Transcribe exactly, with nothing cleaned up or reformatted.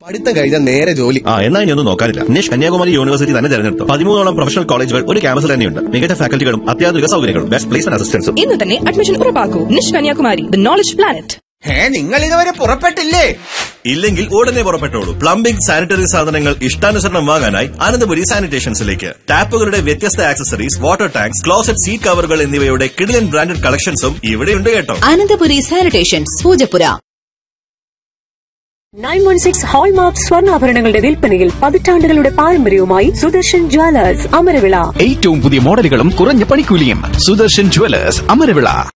പഠിത്തം കഴിഞ്ഞാൽ നേരെ ജോലി. ആ എന്നാ ഇനി ഒന്നും നോക്കാനില്ല. നിഷ് കന്യാകുമാരി യൂണിവേഴ്സിറ്റി തന്നെ തെരഞ്ഞെടുത്തു. പതിമൂന്നോളം പ്രൊഫഷണൽ കോളേജുകൾ ഒരു ക്യാമ്പസിൽ തന്നെയുണ്ട്. മികച്ച ഫാക്കൽറ്റികളും അത്യാധുനിക സൗകര്യങ്ങളും ബെസ്റ്റ് പ്ലേസ്മെന്റ് അസിസ്റ്റൻസും. ഇന്ന് തന്നെ admission ഉറപ്പാക്കൂ. നിഷ് Kanyakumari, the knowledge planet. ഏ നിങ്ങൾ ഇതുവരെ പുറപ്പെട്ടില്ലേ? ഇല്ലെങ്കിൽ ഉടനെ പുറപ്പെട്ടോളൂ. പ്ലംബിംഗ്, സാനിറ്ററി സാധനങ്ങൾ ഇഷ്ടാനുസരണം വാങ്ങാനായി അനന്തപുരി സാനിറ്റേഷൻസിലേക്ക്. ടാപ്പുകളുടെ വ്യത്യസ്ത accessories, water tanks, closet seat കവറുകൾ എന്നിവയുടെ കിടിലൻ ബ്രാൻഡഡ് കളക്ഷൻസും ഇവിടെയുണ്ട് കേട്ടോ. Ananthapuri sanitations, Poojappura. Nine one six hallmark സ്വർണ്ണാഭരണങ്ങളുടെ വിൽപ്പനയിൽ പതിറ്റാണ്ടുകളുടെ പാരമ്പര്യവുമായി സുദർശൻ ജ്വല്ലേഴ്സ്, അമരവിള. ഏറ്റവും പുതിയ മോഡലുകളും കുറഞ്ഞ പണിക്കൂലിയും. സുദർശൻ ജ്വല്ലേഴ്സ്, അമരവിള.